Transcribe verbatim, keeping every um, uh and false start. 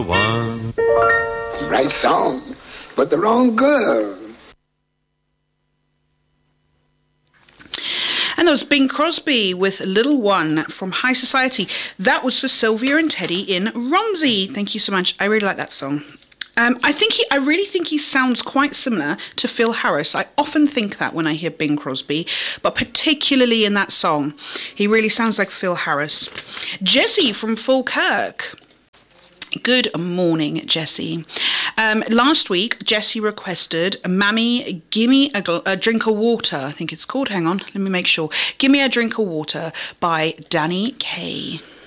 one. Right song, but the wrong girl. And that was Bing Crosby with Little One from High Society. That was for Sylvia and Teddy in Romsey. Thank you so much. I really like that song. Um, I think he, I really think he sounds quite similar to Phil Harris. I often think that when I hear Bing Crosby, but particularly in that song, he really sounds like Phil Harris. Jessie from Falkirk. Good morning, Jessie. Um, last week, Jessie requested, Mammy, gimme a, gl- a drink of water. I think it's called. Hang on, let me make sure. Gimme a drink of water by Danny Kaye.